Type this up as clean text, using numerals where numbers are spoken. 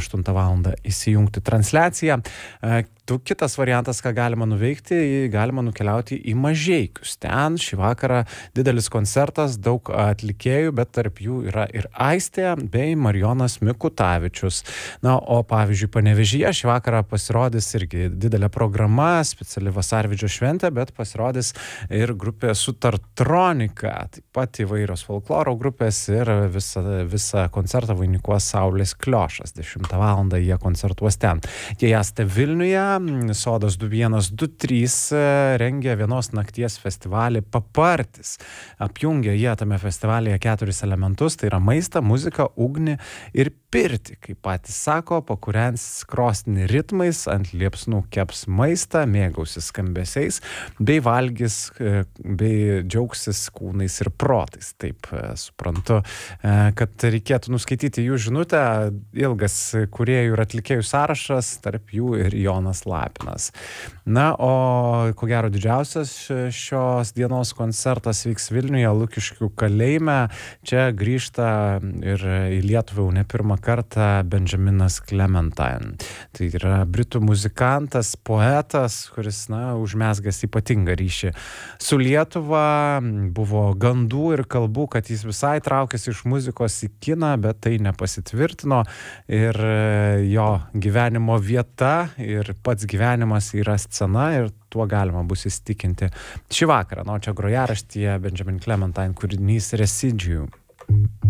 8 valandą įsijungti transliaciją. Kitas variantas, ką galima nuveikti, galima nukeliauti į Mažeikius. Ten šį vakarą didelis koncertas, daug atlikėjų, bet tarp jų yra ir Aistė bei Marijonas Mikutavičius. Na, o pavyzdžiui, Panevėžyje šį vakarą pasirodys irgi didelė programa, speciali vasarvidžio šventė, bet pasirodys ir grupė Sutartronika, taip pat įvairios folkloro grupės ir visą koncertą vainikuos Saulės Kliošas. 10 valandą jie koncertuos ten. Jei esate Vilniuje, Sodas 2123 rengia vienos nakties festivalį Papartis. Apjungia jie tame festivalyje 4 elementus, tai yra maistą, muziką, ugnį ir pirtį. Kaip patys sako, pakūrens krosnį ritmais, ant liepsnų keps maistą, mėgausis skambesiais, bei valgys, bei džiaugsis kūnais ir protais. Taip, suprantu, kad reikėtų nuskaityti jų žinutę, ilgas kūrėjų ir atlikėjų sąrašas, tarp jų ir Jonas Lapinas. Na, o ko gero didžiausias šios dienos koncertas vyks Vilniuje, Lukiškių kalėjime. Čia grįžta ir į Lietuvą jau ne pirmą kartą Benjaminas Clementine. Tai yra britų muzikantas, poetas, kuris, užmezgęs ypatingą ryšį su Lietuva. Buvo gandų ir kalbų, kad jis visai traukėsi iš muzikos į kiną, bet tai nepasitvirtino. Ir jo gyvenimo vieta ir pats gyvenimas yra scena ir tuo galima bus įsitikinti šį vakarą. Čia grojaraštyje Benjamin Clementine kūrinys Residue.